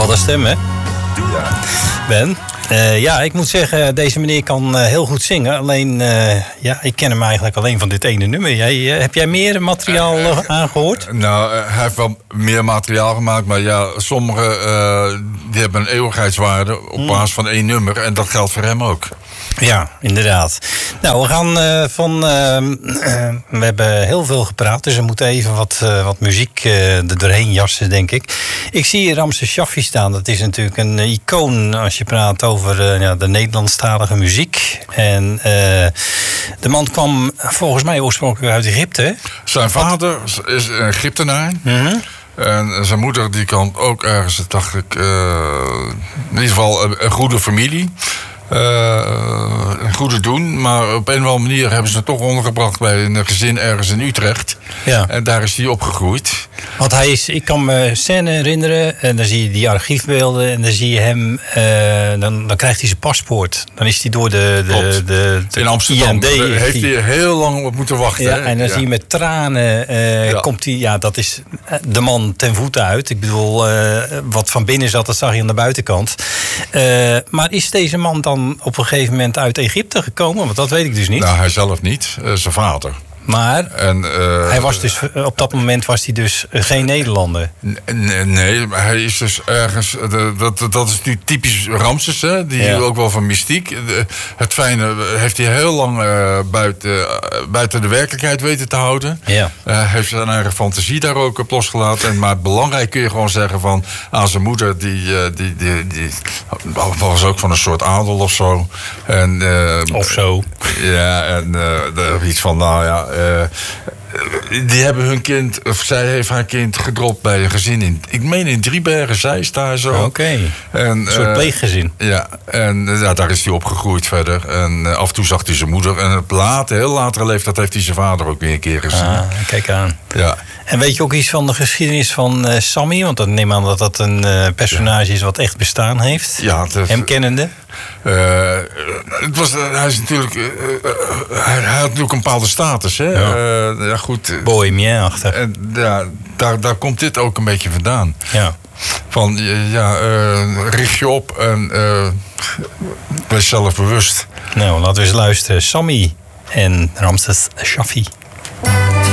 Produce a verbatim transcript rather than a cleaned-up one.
Wat een stem, hè? Ja. Ben? Uh, ja, ik moet zeggen, deze meneer kan uh, heel goed zingen. Alleen, uh, ja, ik ken hem eigenlijk alleen van dit ene nummer. Jij, uh, heb jij meer materiaal uh, aangehoord? Uh, nou, uh, hij heeft wel meer materiaal gemaakt. Maar ja, sommige uh, die hebben een eeuwigheidswaarde op basis van één nummer. En dat geldt voor hem ook. Ja, inderdaad. Nou, we gaan uh, van... Uh, uh, we hebben heel veel gepraat, dus we moeten even wat, uh, wat muziek uh, er doorheen jassen, denk ik. Ik zie hier Ramses Shaffi staan. Dat is natuurlijk een uh, icoon als je praat over uh, ja, de Nederlandstalige muziek. En uh, de man kwam volgens mij oorspronkelijk uit Egypte. Zijn vader is een Egyptenaar. Mm-hmm. En zijn moeder die kwam ook ergens, dacht ik, uh, in ieder geval een, een goede familie. Uh, een goede doen, maar op een of andere manier hebben ze het toch ondergebracht bij een gezin ergens in Utrecht. Ja. En daar is hij opgegroeid. Want hij is, ik kan me scène herinneren, en dan zie je die archiefbeelden en dan zie je hem, uh, dan, dan krijgt hij zijn paspoort. Dan is hij door de, de, de, de in Amsterdam I N D heeft hij heel lang op moeten wachten. Ja, en dan ja. zie je met tranen, uh, ja. komt hij, ja, dat is de man ten voeten uit. Ik bedoel, uh, wat van binnen zat, dat zag je aan de buitenkant. Uh, maar is deze man dan op een gegeven moment uit Egypte gekomen? Want dat weet ik dus niet. Nou, hij zelf niet, uh, zijn vader. Maar en, uh, hij was dus, op dat moment was hij dus geen Nederlander. Nee, nee maar hij is dus ergens... Dat, dat is nu typisch Ramses, hè? Die ja. ook wel van mystiek. Het fijne heeft hij heel lang uh, buiten, uh, buiten de werkelijkheid weten te houden. Ja. Hij uh, heeft zijn eigen fantasie daar ook op losgelaten. En, maar belangrijk kun je gewoon zeggen van... aan zijn moeder, die, uh, die, die, die was ook van een soort adel of zo. En, uh, of zo. Ja, en uh, iets van, nou ja... Uh, die hebben hun kind, of zij heeft haar kind gedropt bij een gezin in, ik meen in Driebergen, zij is daar zo. Oké, okay. Een soort uh, pleeggezin. Ja, en ja, daar is hij opgegroeid verder. En uh, af en toe zag hij zijn moeder. En op later, heel latere leeftijd heeft hij zijn vader ook weer een keer gezien. Ah, kijk aan. Ja. En weet je ook iets van de geschiedenis van uh, Sammy? Want dan neem aan dat dat een uh, personage is wat echt bestaan heeft. Ja, het, hem kennende. Uh, het was, uh, hij is natuurlijk, uh, uh, hij, hij had natuurlijk een bepaalde status, hè? Ja. Uh, ja, goed. Bohemien achter. En ja, daar, daar komt dit ook een beetje vandaan. Ja. Van, ja, uh, richt je op en uh, wees zelfbewust. Nou, laten we eens luisteren. Sammy en Ramses Shaffi.